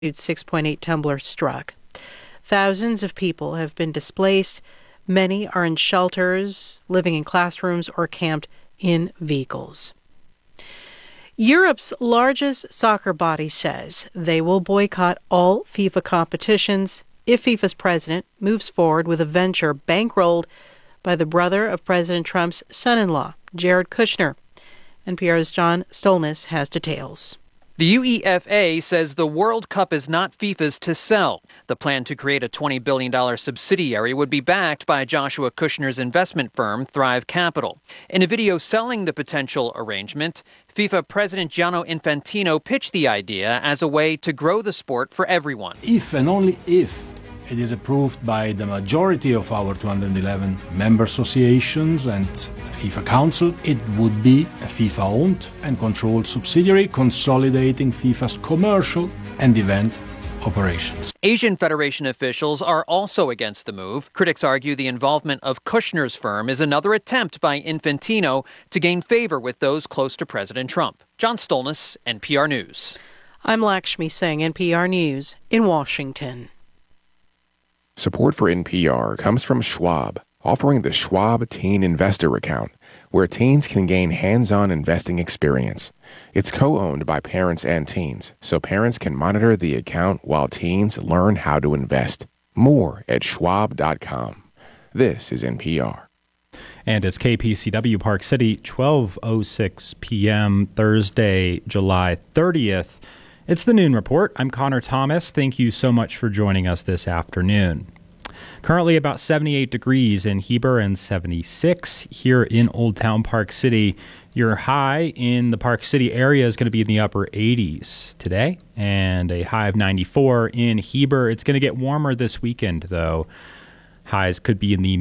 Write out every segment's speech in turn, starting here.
6.8 tumbler struck. Thousands of people have been displaced. Many are in shelters, living in classrooms, or camped in vehicles. Europe's largest soccer body says they will boycott all FIFA competitions if FIFA's president moves forward with a venture bankrolled by the brother of President Trump's son-in-law, Jared Kushner. NPR's John Stolnis has details. The UEFA says the World Cup is not FIFA's to sell. The plan to create a $20 billion subsidiary would be backed by Joshua Kushner's investment firm, Thrive Capital. In a video selling the potential arrangement, FIFA President Gianni Infantino pitched the idea as a way to grow the sport for everyone. If and only if it is approved by the majority of our 211 member associations and the FIFA Council, it would be a FIFA-owned and controlled subsidiary consolidating FIFA's commercial and event operations. Asian Federation officials are also against the move. Critics argue the involvement of Kushner's firm is another attempt by Infantino to gain favor with those close to President Trump. John Stolnis, NPR News. I'm Lakshmi Singh, NPR News in Washington. Support for NPR comes from Schwab, offering the Schwab Teen Investor Account, where teens can gain hands-on investing experience. It's co-owned by parents and teens, so parents can monitor the account while teens learn how to invest. More at schwab.com. This is NPR. And it's KPCW Park City, 12:06 p.m., Thursday, July 30th. It's the Noon Report. I'm Connor Thomas. Thank you so much for joining us this afternoon. Currently about 78 degrees in Heber and 76 here in Old Town Park City. Your high in the Park City area is going to be in the upper 80s today and a high of 94 in Heber. It's going to get warmer this weekend, though. Highs could be in the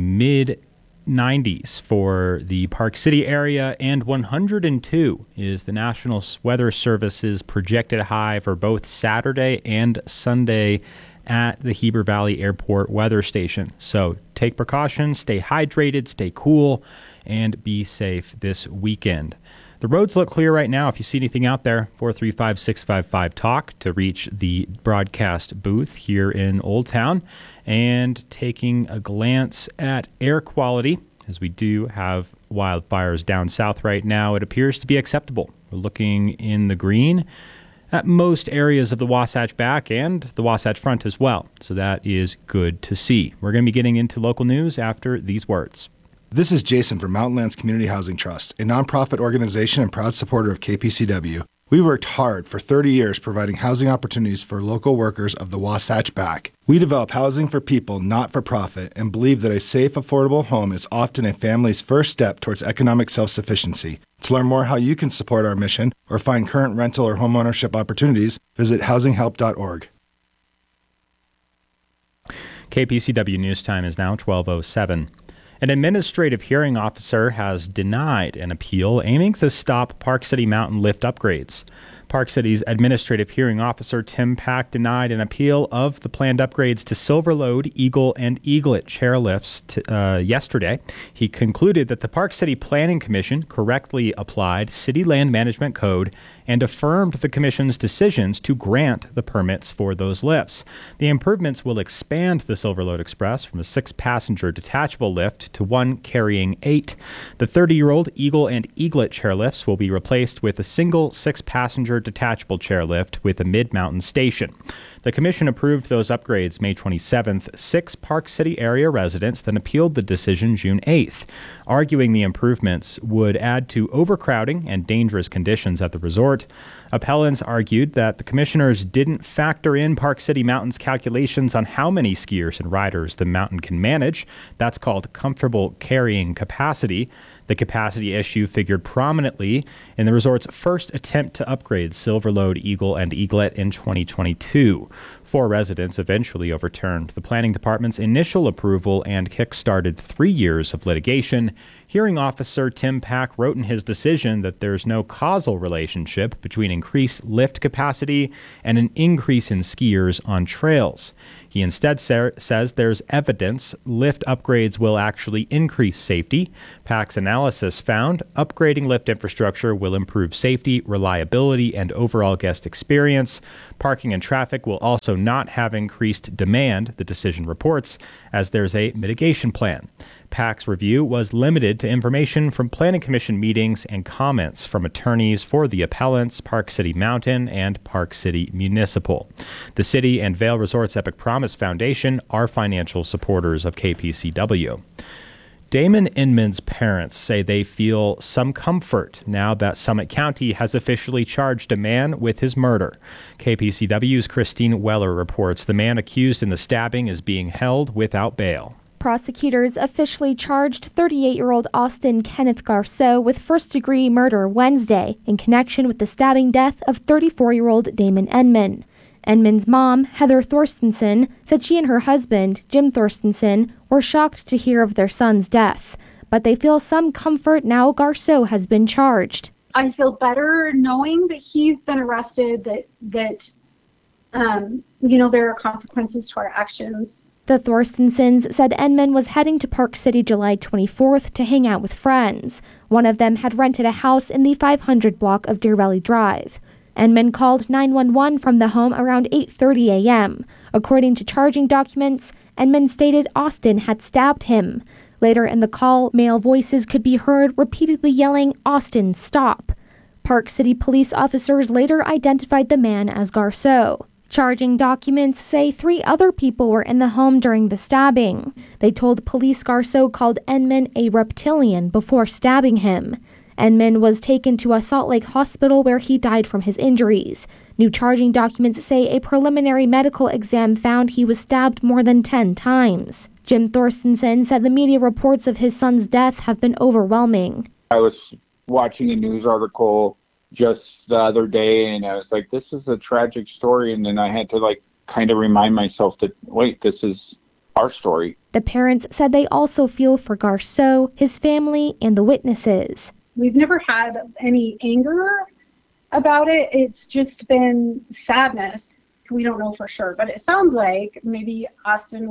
mid-90s for the Park City area, and 102 is the National Weather Service's projected high for both Saturday and Sunday at the Heber Valley Airport weather station. So take precautions, stay hydrated, stay cool, and be safe this weekend. The roads look clear right now. If you see anything out there, 435-655-TALK to reach the broadcast booth here in Old Town. And taking a glance at air quality, as we do have wildfires down south right now, it appears to be acceptable. We're looking in the green at most areas of the Wasatch Back and the Wasatch Front as well. So that is good to see. We're going to be getting into local news after these words. This is Jason from Mountainlands Community Housing Trust, a nonprofit organization and proud supporter of KPCW. We worked hard for 30 years providing housing opportunities for local workers of the Wasatch Back. We develop housing for people, not for profit, and believe that a safe, affordable home is often a family's first step towards economic self-sufficiency. To learn more how you can support our mission or find current rental or homeownership opportunities, visit housinghelp.org. KPCW News Time is now 12:07. An administrative hearing officer has denied an appeal aiming to stop Park City Mountain lift upgrades. Park City's administrative hearing officer, Tim Pack, denied an appeal of the planned upgrades to Silverlode, Eagle, and Eaglet chairlifts yesterday. He concluded that the Park City Planning Commission correctly applied City Land Management Code and affirmed the Commission's decisions to grant the permits for those lifts. The improvements will expand the Silverlode Express from a 6-passenger detachable lift to one carrying 8. The 30-year-old Eagle and Eaglet chairlifts will be replaced with a single 6-passenger detachable chairlift with a mid-mountain station. The Commission approved those upgrades May 27th. 6 Park City area residents then appealed the decision June 8th, arguing the improvements would add to overcrowding and dangerous conditions at the resort. Appellants argued that the commissioners didn't factor in Park City Mountain's calculations on how many skiers and riders the mountain can manage. That's called comfortable carrying capacity. The capacity issue figured prominently in the resort's first attempt to upgrade Silverlode, Eagle, and Eaglet in 2022. 4 residents eventually overturned the planning department's initial approval and kick-started 3 years of litigation. Hearing officer Tim Pack wrote in his decision that there's no causal relationship between increased lift capacity and an increase in skiers on trails. He instead says there's evidence lift upgrades will actually increase safety. Pack's analysis found upgrading lift infrastructure will improve safety, reliability, and overall guest experience. Parking and traffic will also not have increased demand, the decision reports, as there's a mitigation plan. PAC's review was limited to information from Planning Commission meetings and comments from attorneys for the appellants, Park City Mountain and Park City Municipal. The city and Vail Resorts Epic Promise Foundation are financial supporters of KPCW. Damon Inman's parents say they feel some comfort now that Summit County has officially charged a man with his murder. KPCW's Christine Weller reports the man accused in the stabbing is being held without bail. Prosecutors officially charged 38-year-old Austin Kenneth Garceau with first-degree murder Wednesday in connection with the stabbing death of 34-year-old Damon Inman. Inman's mom, Heather Thorstensen, said she and her husband, Jim Thorstensen, were shocked to hear of their son's death, but they feel some comfort now Garceau has been charged. I feel better knowing that he's been arrested, that there are consequences to our actions. The Thorstensens said Inman was heading to Park City July 24th to hang out with friends. One of them had rented a house in the 500 block of Deer Valley Drive. Inman called 911 from the home around 8:30 a.m. According to charging documents, Inman stated Austin had stabbed him. Later in the call, male voices could be heard repeatedly yelling, "Austin, stop." Park City police officers later identified the man as Garceau. Charging documents say 3 other people were in the home during the stabbing. They told police Garceau called Inman a reptilian before stabbing him. Inman was taken to a Salt Lake hospital where he died from his injuries. New charging documents say a preliminary medical exam found he was stabbed more than 10 times. Jim Thorstensen said the media reports of his son's death have been overwhelming. I was watching a news article just the other day and I was like, this is a tragic story. And then I had to kind of remind myself that, wait, this is our story. The parents said they also feel for Garceau, his family, and the witnesses. We've never had any anger about it. It's just been sadness. We don't know for sure, but it sounds like maybe Austin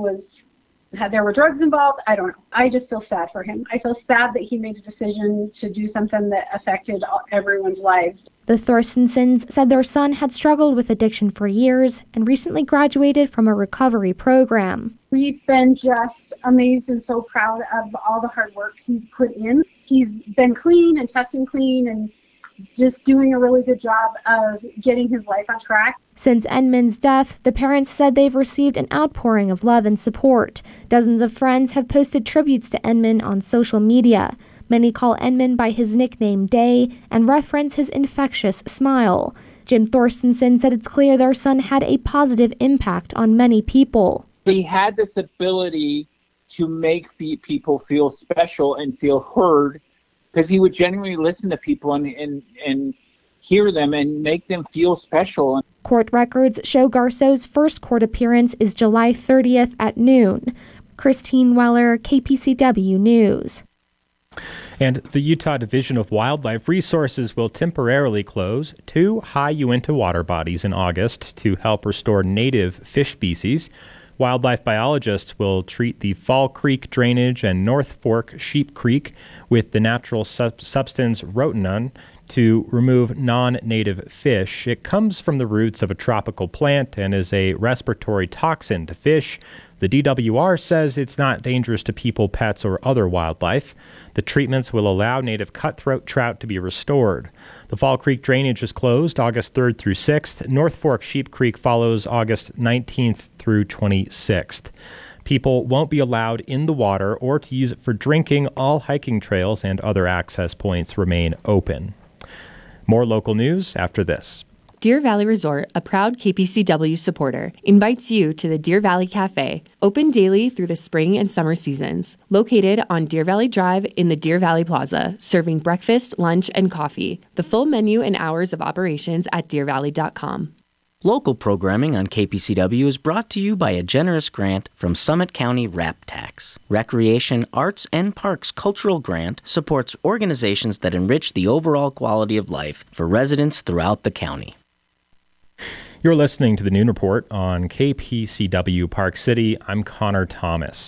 there were drugs involved. I don't know. I just feel sad for him. I feel sad that he made a decision to do something that affected everyone's lives. The Thorstensens said their son had struggled with addiction for years and recently graduated from a recovery program. We've been just amazed and so proud of all the hard work he's put in. He's been clean and testing clean and just doing a really good job of getting his life on track. Since Inman's death, the parents said they've received an outpouring of love and support. Dozens of friends have posted tributes to Inman on social media. Many call Inman by his nickname Day and reference his infectious smile. Jim Thorstensen said it's clear their son had a positive impact on many people. He had this ability to make people feel special and feel heard, because he would genuinely listen to people and hear them and make them feel special. Court records show Garceau's first court appearance is July 30th at noon. Christine Weller, KPCW News. And the Utah Division of Wildlife Resources will temporarily close 2 high Uinta water bodies in August to help restore native fish species. Wildlife biologists will treat the Fall Creek drainage and North Fork Sheep Creek with the natural substance rotenone to remove non-native fish. It comes from the roots of a tropical plant and is a respiratory toxin to fish. The DWR says it's not dangerous to people, pets, or other wildlife. The treatments will allow native cutthroat trout to be restored. The Fall Creek drainage is closed August 3rd through 6th. North Fork Sheep Creek follows August 19th through 26th. People won't be allowed in the water or to use it for drinking. All hiking trails and other access points remain open. More local news after this. Deer Valley Resort, a proud KPCW supporter, invites you to the Deer Valley Cafe, open daily through the spring and summer seasons. Located on Deer Valley Drive in the Deer Valley Plaza, serving breakfast, lunch, and coffee. The full menu and hours of operations at deervalley.com. Local programming on KPCW is brought to you by a generous grant from Summit County RAP Tax. Recreation, Arts, and Parks Cultural Grant supports organizations that enrich the overall quality of life for residents throughout the county. You're listening to the Noon Report on KPCW Park City. I'm Connor Thomas.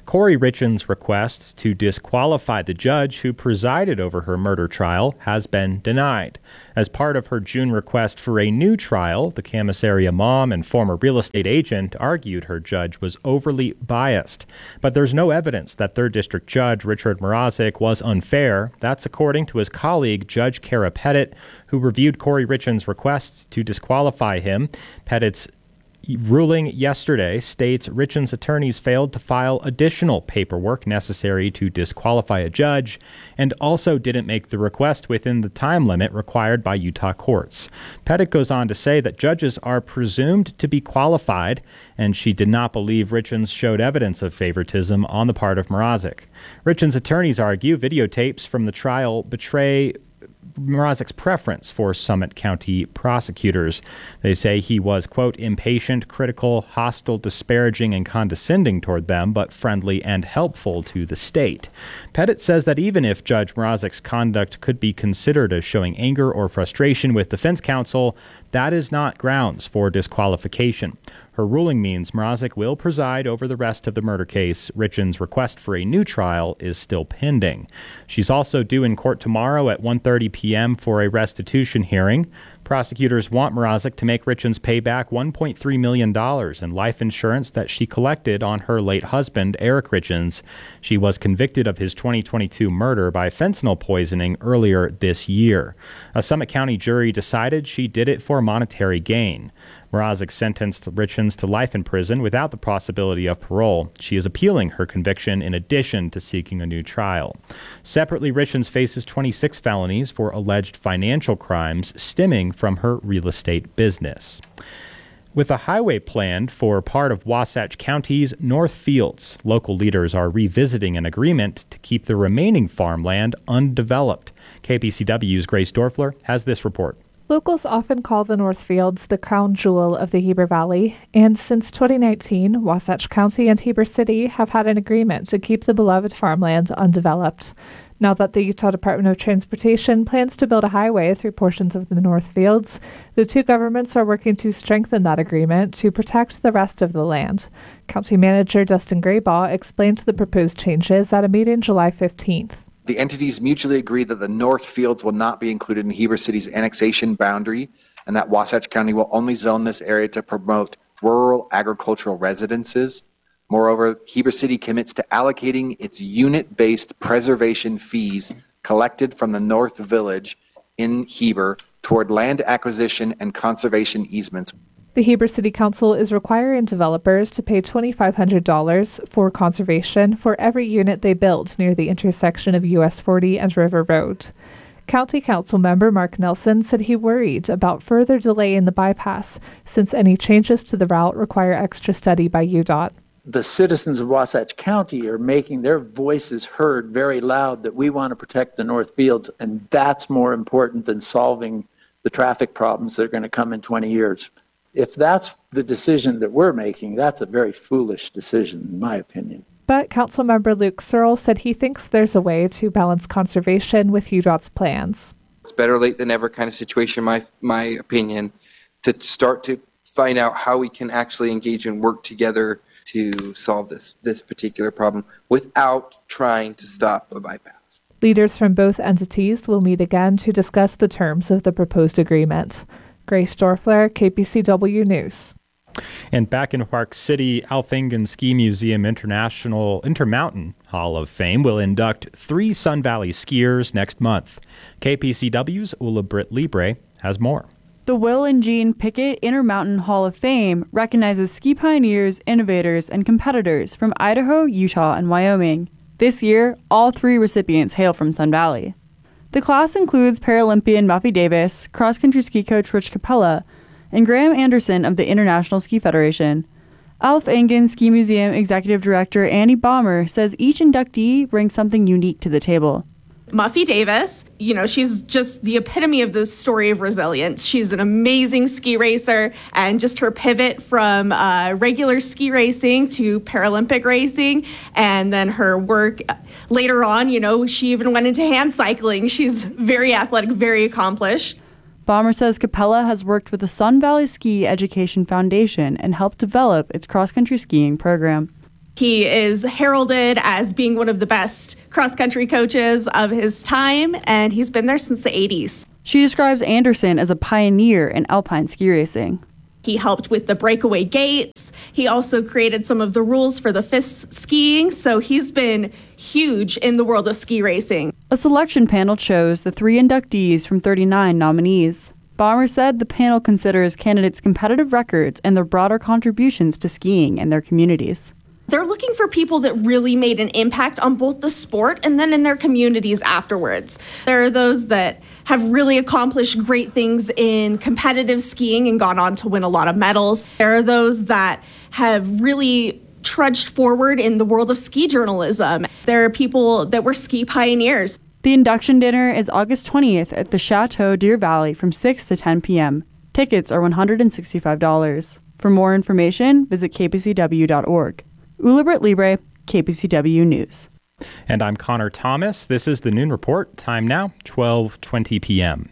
Corey Richins' request to disqualify the judge who presided over her murder trial has been denied. As part of her June request for a new trial, the Camas area mom and former real estate agent argued her judge was overly biased. But there's no evidence that 3rd District Judge Richard Mrazek was unfair. That's according to his colleague, Judge Kara Pettit, who reviewed Corey Richins' request to disqualify him. Pettit's ruling yesterday states Richins' attorneys failed to file additional paperwork necessary to disqualify a judge and also didn't make the request within the time limit required by Utah courts. Pettit goes on to say that judges are presumed to be qualified, and she did not believe Richins showed evidence of favoritism on the part of Mrazek. Richins' attorneys argue videotapes from the trial betray Mrazek's preference for Summit County prosecutors. They say he was, quote, impatient, critical, hostile, disparaging, and condescending toward them, but friendly and helpful to the state. Pettit says that even if Judge Mrazek's conduct could be considered as showing anger or frustration with defense counsel, that is not grounds for disqualification. Her ruling means Mrazek will preside over the rest of the murder case. Richins' request for a new trial is still pending. She's also due in court tomorrow at 1:30 p.m. for a restitution hearing. Prosecutors want Mrazek to make Richins pay back $1.3 million in life insurance that she collected on her late husband, Eric Richins. She was convicted of his 2022 murder by fentanyl poisoning earlier this year. A Summit County jury decided she did it for monetary gain. Mrazek sentenced Richins to life in prison without the possibility of parole. She is appealing her conviction in addition to seeking a new trial. Separately, Richins faces 26 felonies for alleged financial crimes stemming from her real estate business. With a highway planned for part of Wasatch County's North Fields, local leaders are revisiting an agreement to keep the remaining farmland undeveloped. KPCW's Grace Dorfler has this report. Locals often call the North Fields the crown jewel of the Heber Valley, and since 2019, Wasatch County and Heber City have had an agreement to keep the beloved farmland undeveloped. Now that the Utah Department of Transportation plans to build a highway through portions of the North Fields, the two governments are working to strengthen that agreement to protect the rest of the land. County Manager Dustin Graybaugh explained the proposed changes at a meeting July 15th. The entities mutually agreed that the North Fields will not be included in Heber City's annexation boundary, and that Wasatch County will only zone this area to promote rural agricultural residences. Moreover, Heber City commits to allocating its unit-based preservation fees collected from the North Village in Heber toward land acquisition and conservation easements. The Heber City Council is requiring developers to pay $2,500 for conservation for every unit they build near the intersection of US 40 and River Road. County Council member Mark Nelson said he worried about further delay in the bypass since any changes to the route require extra study by UDOT. The citizens of Wasatch County are making their voices heard very loud that we want to protect the North Fields, and that's more important than solving the traffic problems that are going to come in 20 years. If that's the decision that we're making, that's a very foolish decision, in my opinion. But Councilmember Luke Searle said he thinks there's a way to balance conservation with UDOT's plans. It's better late than never kind of situation, my opinion, to start to find out how we can actually engage and work together to solve this particular problem without trying to stop a bypass. Leaders from both entities will meet again to discuss the terms of the proposed agreement. Grace Dorfler, KPCW News. And back in Park City, Alf Engen Ski Museum Intermountain Hall of Fame will induct 3 Sun Valley skiers next month. KPCW's Ula Britt Libre has more. The Will and Jean Pickett Intermountain Hall of Fame recognizes ski pioneers, innovators, and competitors from Idaho, Utah, and Wyoming. This year, all 3 recipients hail from Sun Valley. The class includes Paralympian Muffy Davis, cross-country ski coach Rich Capella, and Graham Anderson of the International Ski Federation. Alf Engen Ski Museum Executive Director Annie Baumer says each inductee brings something unique to the table. Muffy Davis, she's just the epitome of the story of resilience. She's an amazing ski racer, and just her pivot from regular ski racing to Paralympic racing, and then her work later on, she even went into hand cycling. She's very athletic, very accomplished. Baumer says Capella has worked with the Sun Valley Ski Education Foundation and helped develop its cross-country skiing program. He is heralded as being one of the best cross-country coaches of his time, and he's been there since the 80s. She describes Anderson as a pioneer in alpine ski racing. He helped with the breakaway gates. He also created some of the rules for the FIS skiing, so he's been huge in the world of ski racing. A selection panel chose the 3 inductees from 39 nominees. Baumer said the panel considers candidates' competitive records and their broader contributions to skiing in their communities. They're looking for people that really made an impact on both the sport and then in their communities afterwards. There are those that have really accomplished great things in competitive skiing and gone on to win a lot of medals. There are those that have really trudged forward in the world of ski journalism. There are people that were ski pioneers. The induction dinner is August 20th at the Chateau Deer Valley from 6 to 10 p.m. Tickets are $165. For more information, visit kpcw.org. Ula Libre, KPCW News. And I'm Connor Thomas. This is the Noon Report. Time now, 12:20 p.m.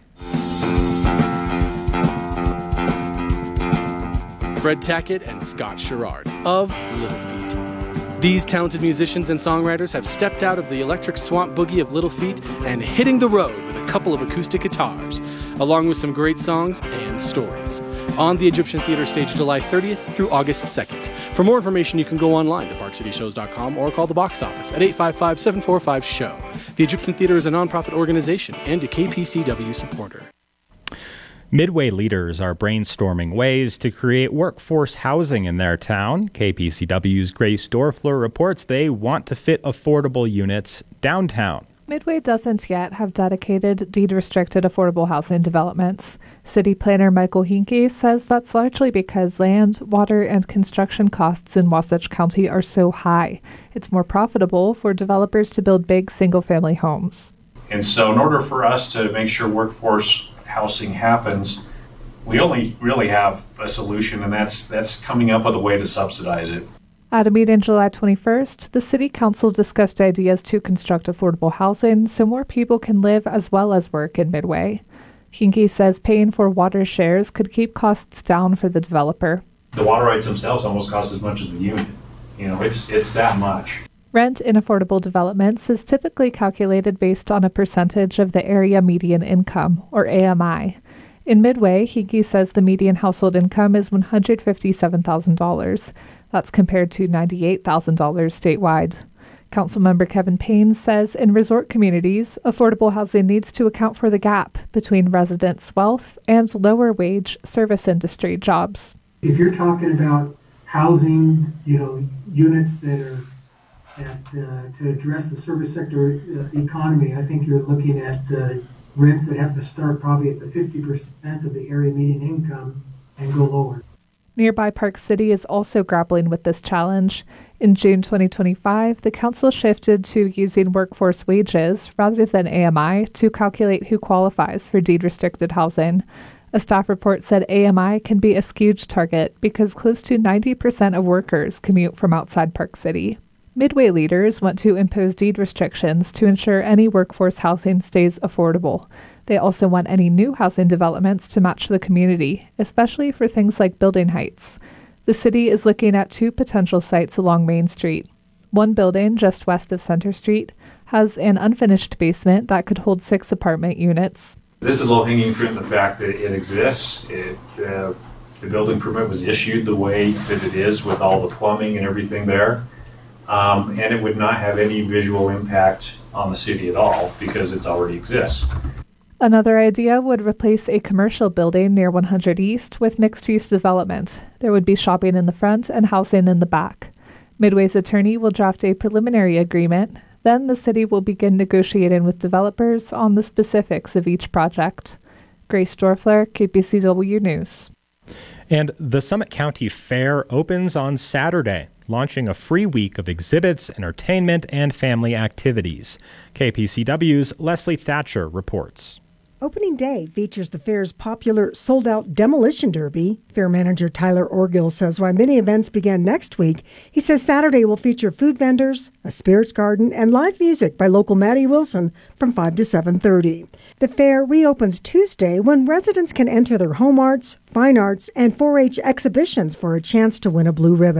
Fred Tackett and Scott Sherrard of Little Feat. These talented musicians and songwriters have stepped out of the electric swamp boogie of Little Feat and hitting the road with a couple of acoustic guitars, along with some great songs and stories, on the Egyptian Theater stage July 30th through August 2nd. For more information, you can go online to parkcityshows.com or call the box office at 855-745-SHOW. The Egyptian Theater is a nonprofit organization and a KPCW supporter. Midway leaders are brainstorming ways to create workforce housing in their town. KPCW's Grace Dorfler reports they want to fit affordable units downtown. Midway doesn't yet have dedicated, deed-restricted affordable housing developments. City planner Michael Hinke says that's largely because land, water, and construction costs in Wasatch County are so high. It's more profitable for developers to build big single-family homes. And so in order for us to make sure workforce housing happens, we only really have a solution, and that's coming up with a way to subsidize it. At a meeting July 21st, the City Council discussed ideas to construct affordable housing so more people can live as well as work in Midway. Hinke says paying for water shares could keep costs down for the developer. The water rights themselves almost cost as much as the unit. It's that much. Rent in affordable developments is typically calculated based on a percentage of the area median income, or AMI. In Midway, Hinke says the median household income is $157,000. That's compared to $98,000 statewide. Councilmember Kevin Payne says in resort communities, affordable housing needs to account for the gap between residents' wealth and lower-wage service industry jobs. If you're talking about housing, units that are to address the service sector economy, I think you're looking at rents that have to start probably at the 50% of the area median income and go lower. Nearby Park City is also grappling with this challenge. In June 2025, the council shifted to using workforce wages rather than AMI to calculate who qualifies for deed-restricted housing. A staff report said AMI can be a skewed target because close to 90% of workers commute from outside Park City. Midway leaders want to impose deed restrictions to ensure any workforce housing stays affordable. They also want any new housing developments to match the community, especially for things like building heights. The city is looking at 2 potential sites along Main Street. One building, just west of Center Street, has an unfinished basement that could hold 6 apartment units. This is low-hanging fruit in the fact that it exists. The building permit was issued the way that it is with all the plumbing and everything there. And it would not have any visual impact on the city at all because it already exists. Another idea would replace a commercial building near 100 East with mixed-use development. There would be shopping in the front and housing in the back. Midway's attorney will draft a preliminary agreement. Then the city will begin negotiating with developers on the specifics of each project. Grace Dorfler, KPCW News. And the Summit County Fair opens on Saturday, launching a free week of exhibits, entertainment, and family activities. KPCW's Leslie Thatcher reports. Opening day features the fair's popular sold-out Demolition Derby. Fair manager Tyler Orgill says while many events began next week, he says Saturday will feature food vendors, a spirits garden, and live music by local Maddie Wilson from 5 to 7:30. The fair reopens Tuesday when residents can enter their home arts, fine arts, and 4-H exhibitions for a chance to win a blue ribbon.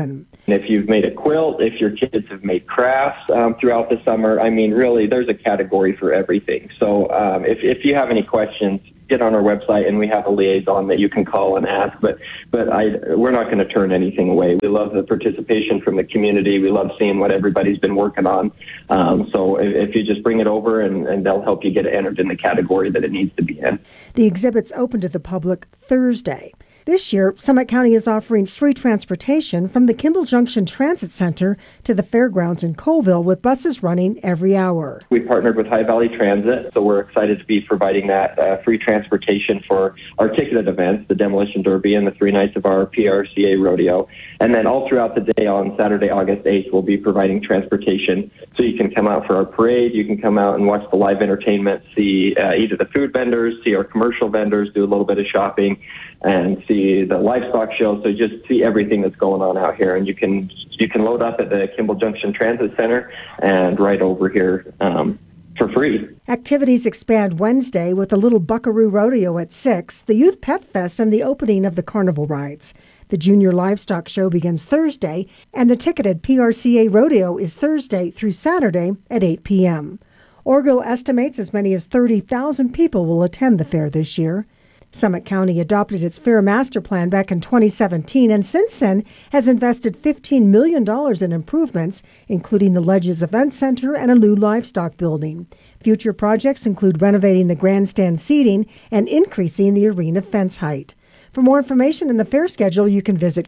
If you've made a quilt, if your kids have made crafts throughout the summer, I mean, really, there's a category for everything. So if you have any questions, get on our website, and we have a liaison that you can call and ask. But we're not going to turn anything away. We love the participation from the community. We love seeing what everybody's been working on. So if you just bring it over, and they'll help you get it entered in the category that it needs to be in. The exhibit's open to the public Thursday. This year, Summit County is offering free transportation from the Kimball Junction Transit Center to the fairgrounds in Colville, with buses running every hour. We partnered with High Valley Transit, so we're excited to be providing that free transportation for our ticketed events, the Demolition Derby and the 3 nights of our PRCA rodeo. And then all throughout the day on Saturday, August 8th, we'll be providing transportation. So you can come out for our parade, you can come out and watch the live entertainment, see either the food vendors, see our commercial vendors, do a little bit of shopping, and see the livestock show. So just see everything that's going on out here. And you can load up at the Kimball Junction Transit Center and right over here for free. Activities expand Wednesday with the Little Buckaroo Rodeo at 6, the Youth Pet Fest, and the opening of the carnival rides. The Junior Livestock Show begins Thursday, and the ticketed PRCA Rodeo is Thursday through Saturday at 8 p.m. Orgill estimates as many as 30,000 people will attend the fair this year. Summit County adopted its Fair Master Plan back in 2017, and since then has invested $15 million in improvements, including the Ledges Event Center and a new livestock building. Future projects include renovating the grandstand seating and increasing the arena fence height. For more information and the fair schedule, you can visit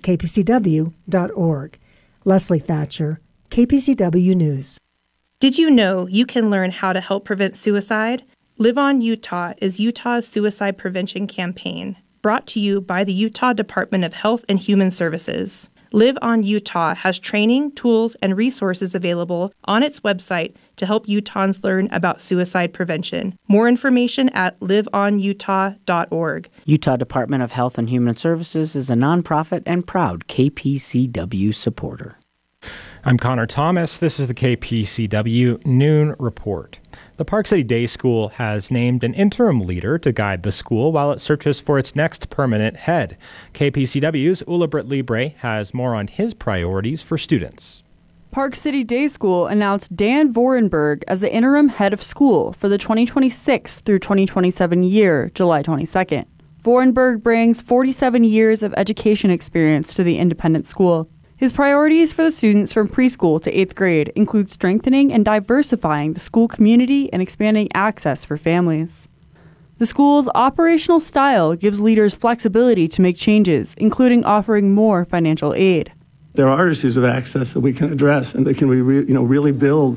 kpcw.org. Leslie Thatcher, KPCW News. Did you know you can learn how to help prevent suicide? Live On Utah is Utah's suicide prevention campaign, brought to you by the Utah Department of Health and Human Services. Live On Utah has training, tools, and resources available on its website to help Utahns learn about suicide prevention. More information at liveonutah.org. Utah Department of Health and Human Services is a nonprofit and proud KPCW supporter. I'm Connor Thomas. This is the KPCW Noon Report. The Park City Day School has named an interim leader to guide the school while it searches for its next permanent head. KPCW's Ulibrit Libre has more on his priorities for students. Park City Day School announced Dan Vorenberg as the interim head of school for the 2026 through 2027 year, July 22nd. Vorenberg brings 47 years of education experience to the independent school. His priorities for the students from preschool to 8th grade include strengthening and diversifying the school community and expanding access for families. The school's operational style gives leaders flexibility to make changes, including offering more financial aid. There are issues of access that we can address and that can really build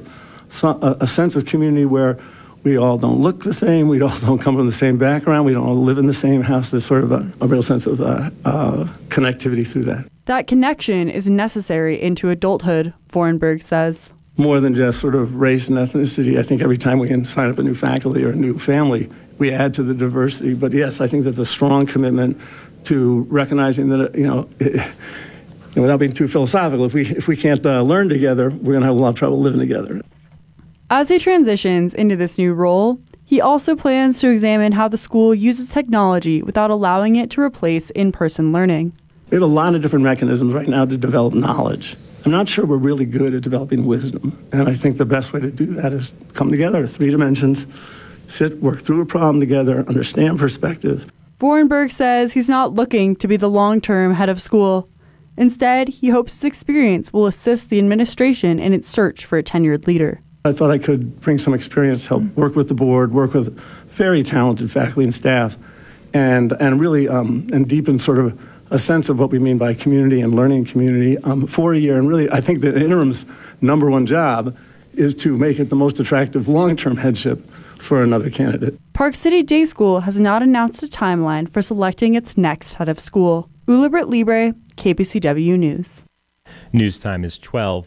a sense of community where we all don't look the same, we all don't come from the same background, we don't all live in the same house. There's sort of a real sense of connectivity through that. That connection is necessary into adulthood, Vorenberg says. More than just sort of race and ethnicity, I think every time we can sign up a new faculty or a new family, we add to the diversity. But yes, I think there's a strong commitment to recognizing that, without being too philosophical, if we can't learn together, we're going to have a lot of trouble living together. As he transitions into this new role, he also plans to examine how the school uses technology without allowing it to replace in-person learning. We have a lot of different mechanisms right now to develop knowledge. I'm not sure we're really good at developing wisdom. And I think the best way to do that is come together, 3 dimensions, sit, work through a problem together, understand perspective. Vorenberg says he's not looking to be the long-term head of school. Instead, he hopes his experience will assist the administration in its search for a tenured leader. I thought I could bring some experience, help work with the board, work with very talented faculty and staff, and really and deepen sort of a sense of what we mean by community and learning community for a year. And really, I think the interim's number one job is to make it the most attractive long-term headship for another candidate. Park City Day School has not announced a timeline for selecting its next head of school. Ulibrit Libre, KPCW News. News time is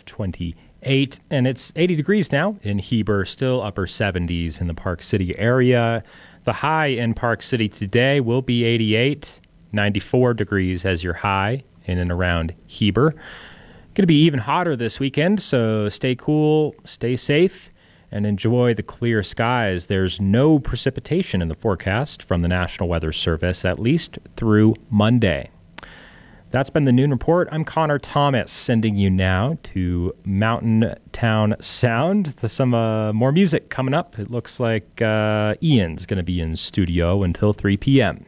12:28, and it's 80 degrees now in Heber, still upper 70s in the Park City area. The high in Park City today will be 88. 94 degrees as your high in and around Heber. Going to be even hotter this weekend, so stay cool, stay safe, and enjoy the clear skies. There's no precipitation in the forecast from the National Weather Service, at least through Monday. That's been the Noon Report. I'm Connor Thomas, sending you now to Mountain Town Sound. Some more music coming up. It looks like Ian's going to be in studio until 3 p.m.